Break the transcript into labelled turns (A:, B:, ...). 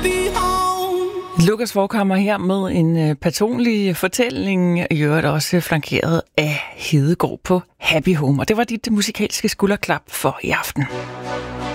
A: Lukas Forchhammer her med en personlig fortælling, i øvrigt også flankeret af Hedegaard på Happy Home. Og det var dit musikalske skulderklap for i aften.